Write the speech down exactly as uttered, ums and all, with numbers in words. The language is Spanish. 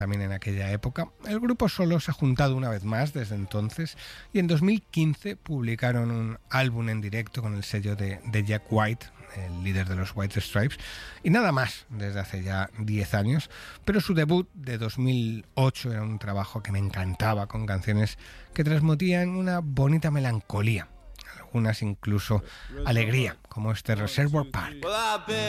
también en aquella época. El grupo solo se ha juntado una vez más desde entonces y en dos mil quince publicaron un álbum en directo con el sello de, de Jack White, el líder de los White Stripes, y nada más desde hace ya diez años, pero su debut de dos mil ocho era un trabajo que me encantaba, con canciones que transmitían una bonita melancolía, algunas incluso alegría, como este Reservoir Park.